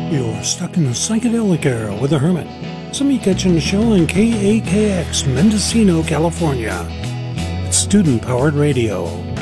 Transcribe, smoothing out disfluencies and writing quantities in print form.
You're stuck in the psychedelic era with the Hermit. Some of you catching the show on KAKX, Mendocino, California. It's student-powered radio.